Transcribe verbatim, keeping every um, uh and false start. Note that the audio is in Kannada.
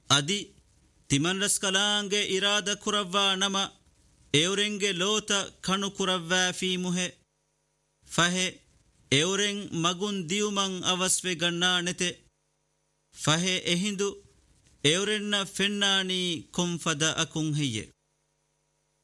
ಅದಿ ತಿಮನ್ರಸ್ ಕಲಾಂಗೆ ಇರಾದ ಕುರವ್ವಾ ನಮ ಎವರೆಂಗೆ ಲೋತ ಕಣು ಕುರವ್ವಾ ಫೀಮುಹೆ ಫಹೆ ಎವರೆಂ ಮಗುನ್ ದಿಯುಮಂ ಅವಸ್ವೆ ಗಣ್ಣಾಣೆತೆ ಫಹೆ ಎಹಿಂದು ಎವರೆನ್ನ ಫೆನ್ನಾನಿ ಕೊಂಫದ ಅಕುಂ ಹಿಯೆ